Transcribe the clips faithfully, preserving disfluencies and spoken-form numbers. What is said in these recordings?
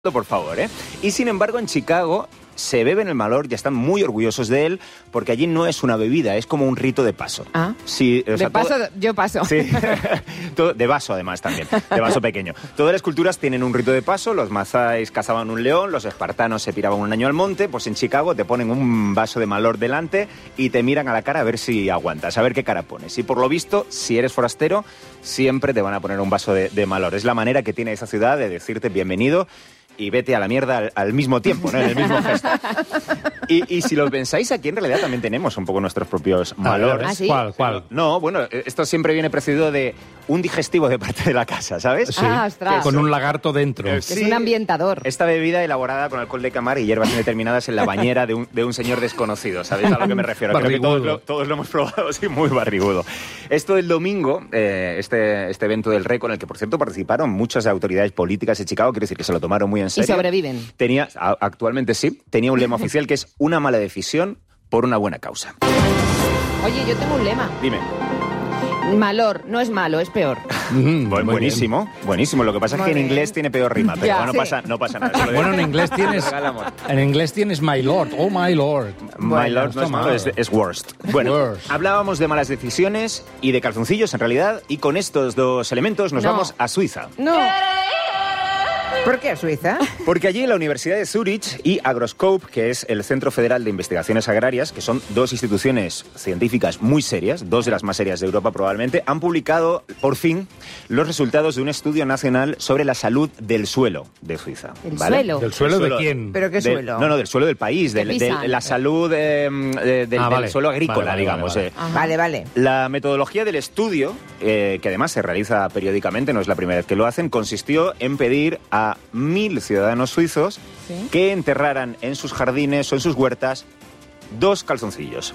por favor, ¿eh? Y sin embargo, en Chicago se beben el Malort y están muy orgullosos de él porque allí no es una bebida, es como un rito de paso. Ah, sí, o sea, de paso, todo... yo paso. Sí, todo, de vaso además también, de vaso pequeño. Todas las culturas tienen un rito de paso, los mazáis cazaban un león, los espartanos se piraban un año al monte, pues en Chicago te ponen un vaso de Malort delante y te miran a la cara a ver si aguantas, a ver qué cara pones. Y por lo visto, si eres forastero, siempre te van a poner un vaso de, de Malort. Es la manera que tiene esa ciudad de decirte bienvenido y vete a la mierda al, al mismo tiempo, ¿no? En el mismo gesto. Y, y si lo pensáis, aquí en realidad también tenemos un poco nuestros propios Malorts. ¿Ah, sí? ¿Cuál, cuál? No, bueno, esto siempre viene precedido de un digestivo de parte de la casa, ¿sabes? Sí, Ah, ostras. con un lagarto dentro. Eh, Es sí. un ambientador. Esta bebida elaborada con alcohol de cámara y hierbas indeterminadas en la bañera de un, de un señor desconocido, ¿sabéis a lo que me refiero? Creo que todos lo, todos lo hemos probado, sí, muy barrigudo. Esto del domingo, eh, este, este evento del Rey, con el que, por cierto, participaron muchas autoridades políticas de Chicago, quiere decir que se lo tomaron muy en serio. Y sobreviven. Tenía, a- actualmente sí, tenía un lema oficial que es una mala decisión por una buena causa. Oye, yo tengo un lema. Dime. Malor, no es malo, es peor. Mm, Bu- muy buenísimo, buenísimo. Lo que pasa es Muy que en bien. inglés tiene peor rima, pero Ya, bueno, sí. pasa, no pasa nada. Eso lo Bueno, en inglés tienes, regalamos. en inglés tienes my lord, oh my lord. My Bueno, Lord no está es malo, mal. es, es worst. Bueno, Worst. hablábamos de malas decisiones y de calzoncillos en realidad, y con estos dos elementos nos No. vamos a Suiza. No. ¿Por qué a Suiza? Porque allí la Universidad de Zurich y Agroscope, que es el Centro Federal de Investigaciones Agrarias, que son dos instituciones científicas muy serias, dos de las más serias de Europa probablemente, han publicado por fin los resultados de un estudio nacional sobre la salud del suelo de Suiza. ¿El ¿vale? suelo? ¿Del suelo El de suelo- quién? ¿Pero qué Del- suelo? No, no, del suelo del país, del- ¿Qué de pisan? la salud eh, de- del, Ah, del vale. suelo agrícola, Vale, vale, digamos. vale, eh. Ajá. Vale, vale. La metodología del estudio, eh, que además se realiza periódicamente, no es la primera vez que lo hacen, consistió en pedir a mil ciudadanos suizos Sí. que enterraran en sus jardines o en sus huertas dos calzoncillos.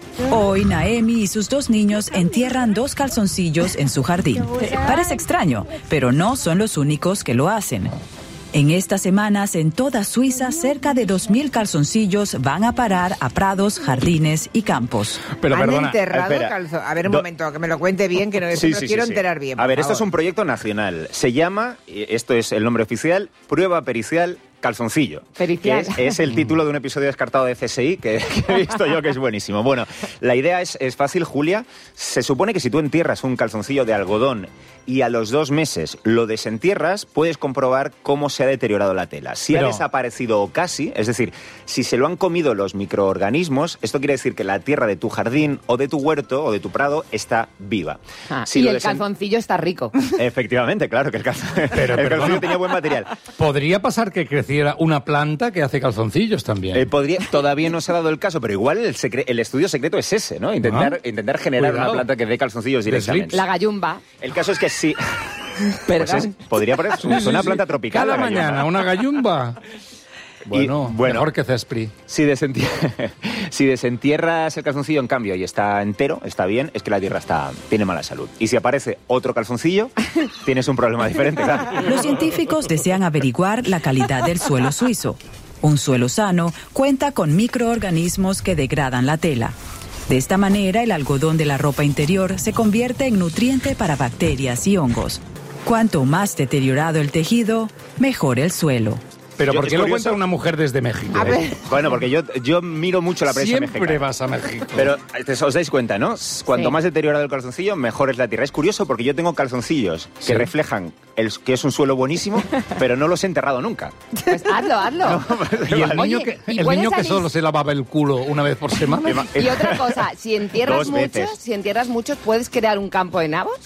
Hoy Naemi y sus dos niños entierran dos calzoncillos en su jardín. Parece extraño, pero no son los únicos que lo hacen. En estas semanas, en toda Suiza, cerca de dos mil calzoncillos van a parar a prados, jardines y campos. Pero Han perdona, enterrado espera. calzo- A ver, un Do- momento, que me lo cuente bien, que no, Sí, no sí, quiero sí, sí. enterar bien. A por ver, esto es favor. un proyecto nacional. Se llama, y esto es el nombre oficial, Prueba Pericial Calzoncillo. Pericial. Que es, es el título de un episodio descartado de C S I que, que he visto yo, que es buenísimo. Bueno, la idea es, es fácil, Julia. Se supone que si tú entierras un calzoncillo de algodón y a los dos meses lo desentierras, puedes comprobar cómo se ha deteriorado la tela. Si Pero- ha desaparecido o casi, es decir, si se lo han comido los microorganismos, esto quiere decir que la tierra de tu jardín o de tu huerto o de tu prado está viva. Ah, Si y lo el desen- calzoncillo está rico. Efectivamente, claro, que el, calzon... Pero, el perdona. calzoncillo tenía buen material. podría pasar que creciera una planta que hace calzoncillos también. Eh, podría, todavía no se ha dado el caso, pero igual el, secre- el estudio secreto es ese, ¿no? Intentar, Ah, intentar generar cuidado. una planta que dé calzoncillos directamente. La gallumba. El caso es que sí. Perdón. Pues es- podría poner Sí, sí, es una sí. planta tropical. Cada la gallumba. mañana una gallumba. Bueno, bueno. mejor que céspri. Si, desenti- si desentierras el calzoncillo, en cambio, y está entero, está bien, es que la tierra está, tiene mala salud. Y si aparece otro calzoncillo, tienes un problema diferente, claro. Los científicos desean averiguar la calidad del suelo suizo. Un suelo sano cuenta con microorganismos que degradan la tela. De esta manera, el algodón de la ropa interior se convierte en nutriente para bacterias y hongos. Cuanto más deteriorado el tejido, mejor el suelo. Pero Yo- ¿por es qué lo curioso. cuenta una mujer desde México? A ver, Bueno, porque yo, yo miro mucho la prensa Siempre mexicana. vas a México. Pero eh, os dais cuenta, ¿no? Cuanto Sí. más deteriorado el calzoncillo, mejor es la tierra. Es curioso porque yo tengo calzoncillos que Sí. reflejan el, que es un suelo buenísimo, pero no los he enterrado nunca. Pues hazlo, hazlo. y el Oye, niño, que, ¿y el puede niño que salir- solo se lavaba el culo una vez por semana. Y otra cosa, si entierras Dos muchos, veces. si entierras muchos, ¿puedes crear un campo de nabos?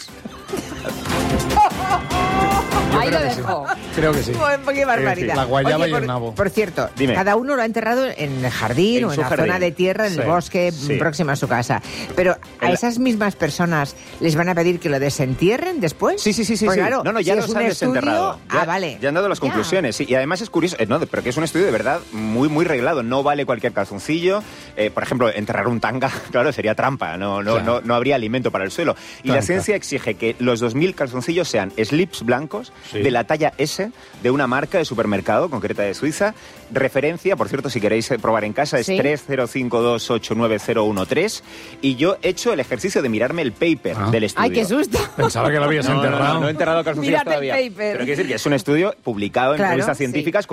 Ahí lo creo que sí. dejo. Creo que sí. qué barbaridad. La guayaba Oye, y el por, nabo. Por cierto, Dime. cada uno lo ha enterrado en el jardín En o en su la jardín. zona de tierra, en Sí. el bosque Sí. próximo a su casa. Pero a En la- esas mismas personas les van a pedir que lo desentierren después. Sí, sí, sí, sí. Pues sí. claro, no, no, ya si los es un han estudio, desenterrado. Ya, ah, vale. Ya han dado las Ya. conclusiones. Sí, y además es curioso, eh, no, pero que es un estudio de verdad muy, muy reglado. No vale cualquier calzoncillo. Eh, por ejemplo, enterrar un tanga, claro, sería trampa. No, no, Claro. no, no habría alimento para el suelo. Y la Trampa. ciencia exige que los dos mil calzoncillos sean slips blancos, Sí. de la talla S de una marca de supermercado concreta de Suiza. Referencia, por cierto, si queréis probar en casa, es Sí. tres cero cinco dos ocho nueve cero uno tres. Y yo he hecho el ejercicio de mirarme el paper Ah. del estudio. ¡Ay, qué susto! Pensaba que lo habías No, no, enterrado. no, no he enterrado calzoncillos Mírate el todavía. paper. Pero quiere decir que es un estudio publicado en Claro, revistas sí. científicas